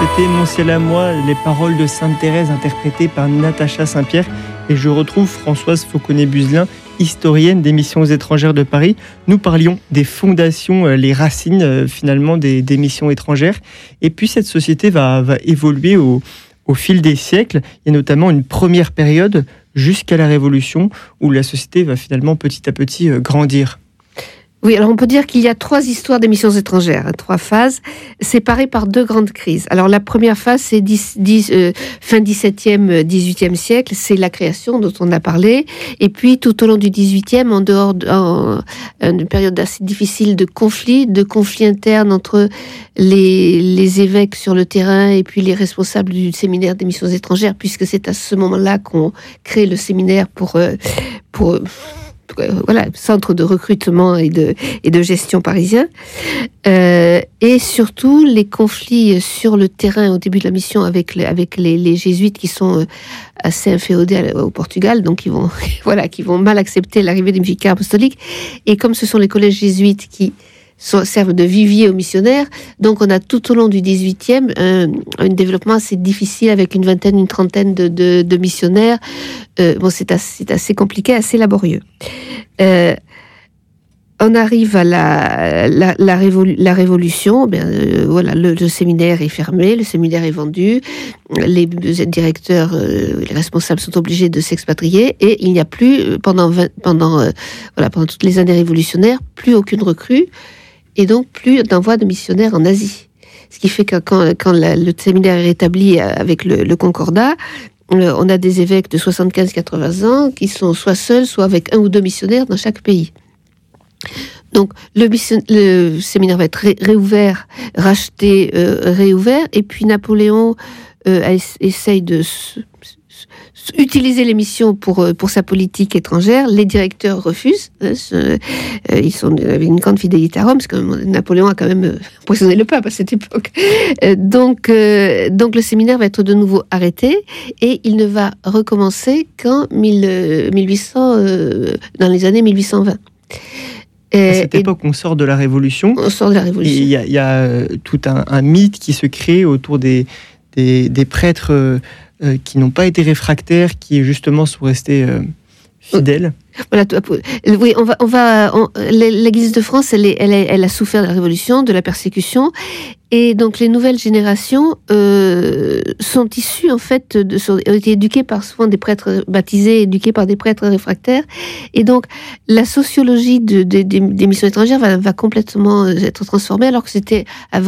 C'était Mon ciel à moi, les paroles de Sainte Thérèse interprétées par Natacha Saint-Pierre. Et je retrouve Françoise Fauconnet-Buzelin, historienne des missions étrangères de Paris. Nous parlions des fondations, les racines finalement des missions étrangères. Et puis cette société va évoluer au fil des siècles. Il y a notamment une première période jusqu'à la Révolution où la société va finalement petit à petit grandir. Oui, alors on peut dire qu'il y a 3 histoires des missions étrangères, 3 phases, séparées par 2 grandes crises. Alors la première phase, c'est fin 17e, 18e siècle, c'est la création dont on a parlé. Et puis tout au long du 18e, en dehors d'une période assez difficile de conflits internes entre les évêques sur le terrain et puis les responsables du séminaire des missions étrangères, puisque c'est à ce moment-là qu'on crée le séminaire pour centre de recrutement et de gestion parisien, et surtout les conflits sur le terrain au début de la mission avec les jésuites qui sont assez inféodés au Portugal, donc qui vont mal accepter l'arrivée des vicaires apostoliques. Et comme ce sont les collèges jésuites qui servent de vivier aux missionnaires, donc on a tout au long du 18e un développement assez difficile avec une vingtaine, une trentaine de missionnaires. C'est assez compliqué, assez laborieux. On arrive à la Révolution. Le séminaire est fermé, le séminaire est vendu, les directeurs, les responsables sont obligés de s'expatrier et il n'y a plus pendant toutes les années révolutionnaires plus aucune recrue. Et donc plus d'envoi de missionnaires en Asie. Ce qui fait que quand le séminaire est rétabli avec le Concordat, on a des évêques de 75-80 ans qui sont soit seuls, soit avec 1 ou 2 missionnaires dans chaque pays. Donc le séminaire va être réouvert, racheté, réouvert, et puis Napoléon essaye de utiliser les missions pour sa politique étrangère. Les directeurs refusent. Ils avaient une grande fidélité à Rome, parce que Napoléon a quand même empoisonné le pape à cette époque. Donc le séminaire va être de nouveau arrêté et il ne va recommencer qu'en 1800, dans les années 1820. À cette époque, on sort de la Révolution. On sort de la Révolution. Et il y a tout un mythe qui se crée autour des prêtres qui n'ont pas été réfractaires, qui justement sont restés fidèles. Voilà. Oui, l'Église de France, elle a souffert de la Révolution, de la persécution, et donc les nouvelles générations sont issues en fait ont été éduquées par souvent des prêtres baptisés, éduqués par des prêtres réfractaires, et donc la sociologie des missions étrangères va complètement être transformée, alors que c'était avant